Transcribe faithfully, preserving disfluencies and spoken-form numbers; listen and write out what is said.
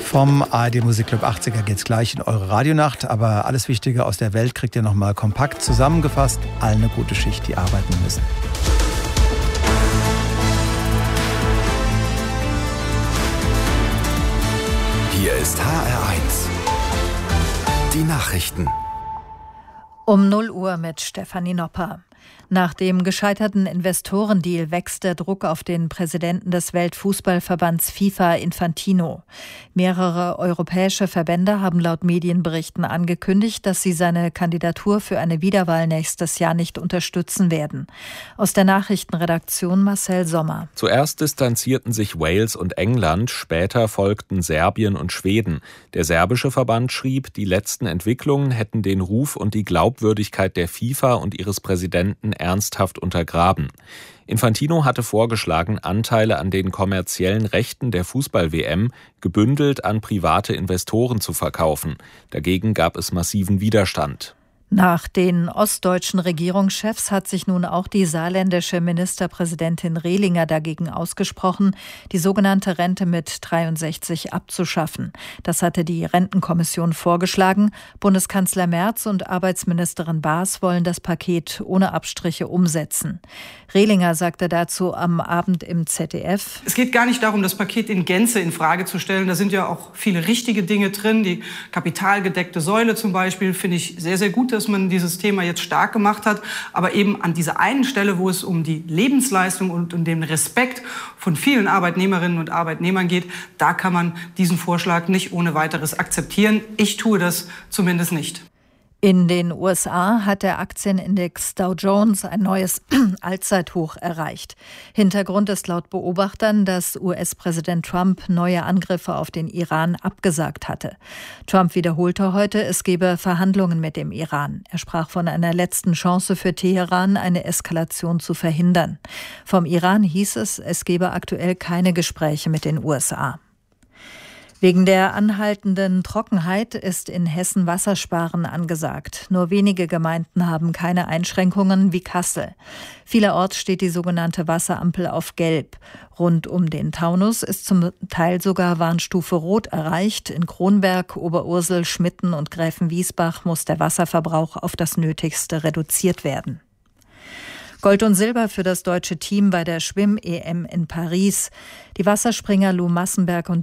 Vom A R D Musikclub achtziger geht's gleich in eure Radionacht, aber alles Wichtige aus der Welt kriegt ihr nochmal kompakt zusammengefasst. Allen eine gute Schicht, die arbeiten müssen. Hier ist H R eins. Die Nachrichten. Um null Uhr mit Stefanie Nopper. Nach dem gescheiterten Investorendeal wächst der Druck auf den Präsidenten des Weltfußballverbands FIFA, Infantino. Mehrere europäische Verbände haben laut Medienberichten angekündigt, dass sie seine Kandidatur für eine Wiederwahl nächstes Jahr nicht unterstützen werden. Aus der Nachrichtenredaktion Marcel Sommer. Zuerst distanzierten sich Wales und England, später folgten Serbien und Schweden. Der serbische Verband schrieb, die letzten Entwicklungen hätten den Ruf und die Glaubwürdigkeit der FIFA und ihres Präsidenten ernsthaft untergraben. Infantino hatte vorgeschlagen, Anteile an den kommerziellen Rechten der Fußball-W M gebündelt an private Investoren zu verkaufen. Dagegen gab es massiven Widerstand. Nach den ostdeutschen Regierungschefs hat sich nun auch die saarländische Ministerpräsidentin Rehlinger dagegen ausgesprochen, die sogenannte Rente mit dreiundsechzig abzuschaffen. Das hatte die Rentenkommission vorgeschlagen. Bundeskanzler Merz und Arbeitsministerin Baas wollen das Paket ohne Abstriche umsetzen. Rehlinger sagte dazu am Abend im Z D F: Es geht gar nicht darum, das Paket in Gänze in Frage zu stellen. Da sind ja auch viele richtige Dinge drin. Die kapitalgedeckte Säule zum Beispiel finde ich sehr, sehr gut, dass man dieses Thema jetzt stark gemacht hat. Aber eben an dieser einen Stelle, wo es um die Lebensleistung und um den Respekt von vielen Arbeitnehmerinnen und Arbeitnehmern geht, da kann man diesen Vorschlag nicht ohne weiteres akzeptieren. Ich tue das zumindest nicht. In den U S A hat der Aktienindex Dow Jones ein neues Allzeithoch erreicht. Hintergrund ist laut Beobachtern, dass U S-Präsident Trump neue Angriffe auf den Iran abgesagt hatte. Trump wiederholte heute, es gebe Verhandlungen mit dem Iran. Er sprach von einer letzten Chance für Teheran, eine Eskalation zu verhindern. Vom Iran hieß es, es gebe aktuell keine Gespräche mit den U S A. Wegen der anhaltenden Trockenheit ist in Hessen Wassersparen angesagt. Nur wenige Gemeinden haben keine Einschränkungen wie Kassel. Vielerorts steht die sogenannte Wasserampel auf Gelb. Rund um den Taunus ist zum Teil sogar Warnstufe Rot erreicht. In Kronberg, Oberursel, Schmitten und Gräfenwiesbach muss der Wasserverbrauch auf das Nötigste reduziert werden. Gold und Silber für das deutsche Team bei der Schwimm-E M in Paris. Die Wasserspringer Lou Massenberg und